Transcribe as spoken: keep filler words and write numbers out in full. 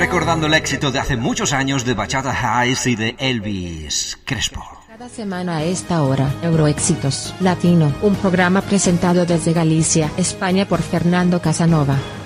recordando el éxito de hace muchos años de Bachata High y de Elvis Crespo. Cada semana a esta hora, Euroéxitos Latino, un programa presentado desde Galicia, España por Fernando Casanova.